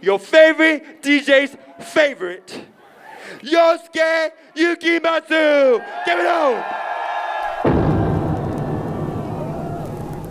your favorite DJ's favorite, Yosuke Yukimatsu. Give it up.